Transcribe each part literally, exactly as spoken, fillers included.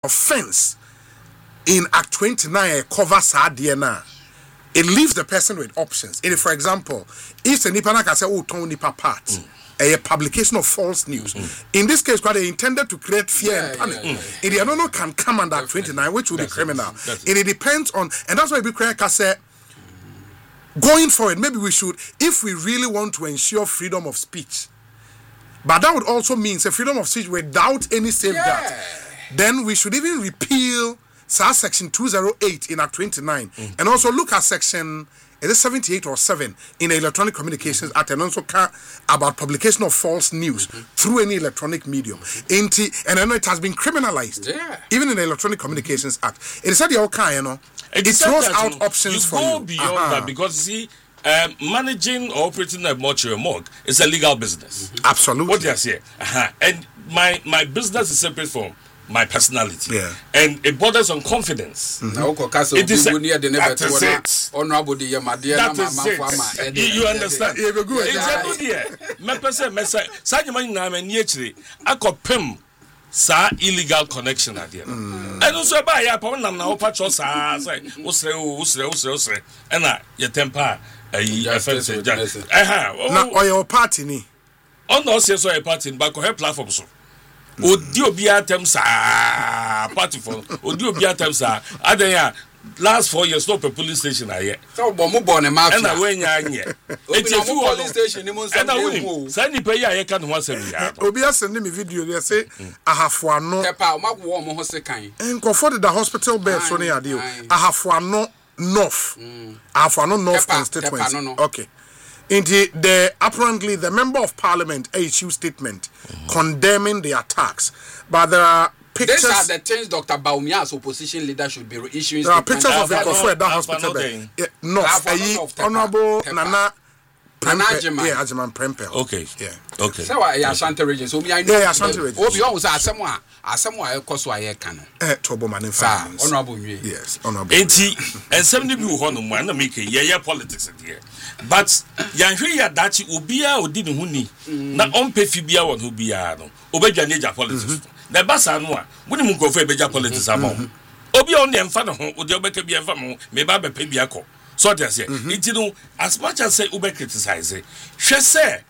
offense in Act twenty-nine covers our D N A. It leaves the person with options. And for example, if the nipa can say, oh, Tony nipa part, mm. a publication of false news. Mm. In this case, they intended to create fear yeah, and panic. Yeah, yeah, yeah. It can come under Act twenty-nine, which will that's be criminal. It. And it depends on, and that's why we can say, going forward, maybe we should, if we really want to ensure freedom of speech, but that would also mean say, freedom of speech without any safeguard, yeah. then we should even repeal section two oh eight in Act twenty-nine mm. and also look at section is it seventy-eight or seven in the Electronic Communications Act and also about publication of false news mm-hmm. through any electronic medium. Mm-hmm. And I know it has been criminalized yeah. even in the Electronic Communications mm-hmm. Act. It said the okay, you know, it throws out you, options you for you. You go beyond uh-huh. that because you see, um, managing or operating a mortuary or morgue is a legal business. Mm-hmm. Absolutely. What do you say? Uh-huh. And my my business is separate from my personality, yeah. and it borders on confidence. Mm-hmm. It is a, that is it. Honorable, that is it. You, you understand? Exactly. My person, my son, Sanyaman Naman Yechri, I could pim sa illegal connection at the end. And also by a pound now, patch sa say, Usre, Usre, Usre, Usre, and I, your temper, a offense. Aha, or your party, ni. On no says so a party, but her platform so. Odi obi atem sa party for odi obi atem sa adanya last four years stop a police station aye so bo mo bo ne mafia and na wenya anye eti police station ni mo nsa na say ni pe ya ye ka no asem ya obi asem me video dey say ahafo ano tepa o mawo mo ho se kan enko the hospital bed so ne ade o ahafo ano north ahafo ano north constituency okay. Indeed, the apparently the member of parliament issued statement mm-hmm. condemning the attacks, but there are pictures. These are the things Doctor Baumia's opposition leader should be issuing. There are pictures of it for that hospital bed. Yeah, no, Honorable Nana. Nana Ajiman. Yeah, Ajiman Prempeh. Okay. Yeah. Okay. So I Ashanti region. So me I know. Yeah, Ashanti region. Obi always asemwa asemwa e koso aye kano. Eh, Tobo Manin Finance. Honorable Nwe. Yes, Honorable. Enti, and seventy bi ho no mo na make yeah yeah politics here. But yanhwe ya dachi obia odi ne huni na ompe fibia won ho bia no obedwa neja politics na basa no a woni mu nkofo ebeja politics ama obia on dem fa ne ho odi obeka bia fa mo me ba be pa bia ko so they say it no as much as say ube criticize hwe say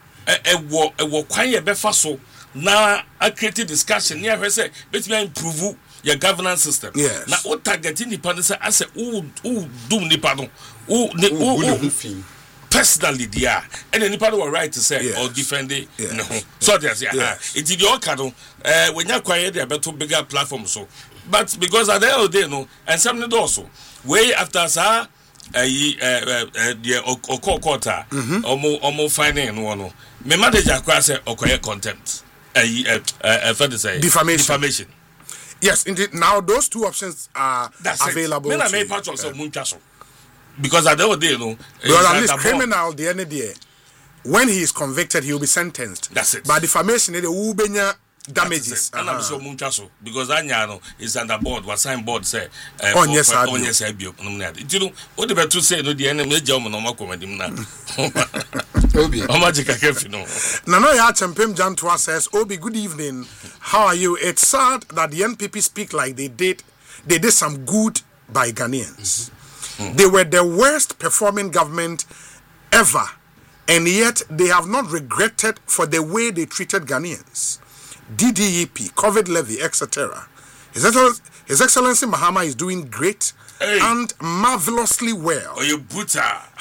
e wo e wo kwan ye be fa so na a creative discussion near hwe say betimi improve your governance system yes. na o targeting the person say as o o do nipa no o o personally there and nipa no right to say yes. or defend it yes. no so they say yes. it the oka no eh when you acquire the better bigger platform so but because at the end of the day no and something also way after sir eh eh the okokota omo omo finding no no me manager akwa say okoye contempt eh eh for the say defamation defamation. Yes, indeed. Now those two options are That's available. It. May part of some because at the end of the day, you know, well, at least criminal the end of the day, when he is convicted, he will be sentenced. That's it. But defamation, the ubenya damages. And I'm so munchaso because I know is under board. What sign board say? On yes, I on yes, I be. You know what the better say? No, the enemy German no more comedy now. Obi, how much you can know? Nanoya Champem Jantua says, Obi, good evening. How are you? It's sad that the N P P speak like they did. They did some good by Ghanaians. Mm-hmm. They were the worst performing government ever, and yet they have not regretted for the way they treated Ghanaians. D D E P, COVID levy, et cetera. His Excellency, His Excellency Mahama is doing great. Hey. And marvelously well. Oh, you butter.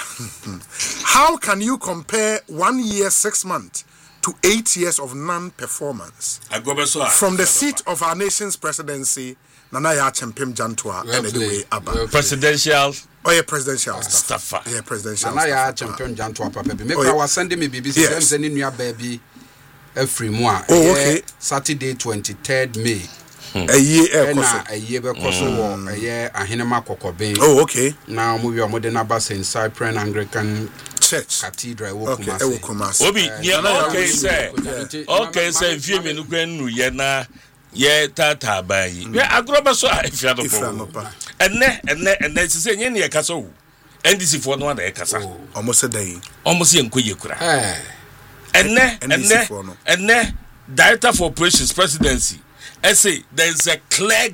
How can you compare one year, six months to eight years of non-performance? From the seat of our nation's presidency, Nanaya Chempem Jantua, and anyway, Abba. Presidential. Oh, yeah, presidential stuff. stuff. Yeah, presidential Nanaya stuff. Chempem Jantua, Papa. Maybe I was sending me B B C. Yes. Sending you a baby every month. Oh, okay. Saturday, twenty-third May. A year, a year, because a year, a Hinema Kokobe. Oh, okay. Now, move your modern Abbas in Cyprian Anglican Church Cathedral. Okay, Obi, yeah, okay, say, okay, say, if you mean to go in, Yena, yeah, Tata by yeah, I grow up so if you have and then, and then, and then, say, Yenia Castle, and this is for one day, Casa, almost a day, almost in Kuyukura. And then, and then, and then, Director for Operations Presidency. I say there is a clear